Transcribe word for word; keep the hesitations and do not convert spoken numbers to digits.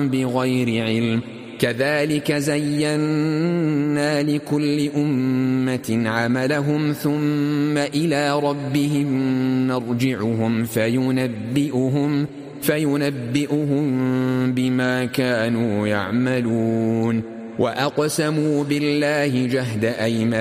بغير علم كذلك زينا لكل أمة عملهم ثم إلى ربهم نرجعهم فينبئهم, فينبئهم بما كانوا يعملون. وأقسموا بالله جهد أيمانهم